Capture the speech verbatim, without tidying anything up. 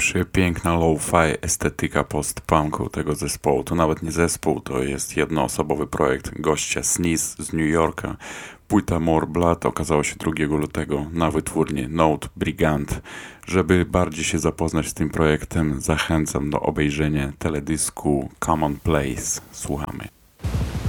Przepiękna lo-fi estetyka post-punku tego zespołu. To nawet nie zespół, to jest jednoosobowy projekt gościa Sneeze z New Yorka. Płyta More Blood okazała się drugiego lutego na wytwórni Note Brigand. Żeby bardziej się zapoznać z tym projektem, zachęcam do obejrzenia teledysku Common Place. Słuchamy.